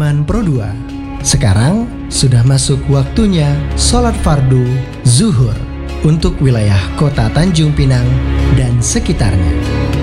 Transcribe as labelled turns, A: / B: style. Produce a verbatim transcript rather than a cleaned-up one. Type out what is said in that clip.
A: Budiman Pro dua. Sekarang sudah masuk waktunya sholat fardu zuhur untuk wilayah kota Tanjung Pinang dan sekitarnya.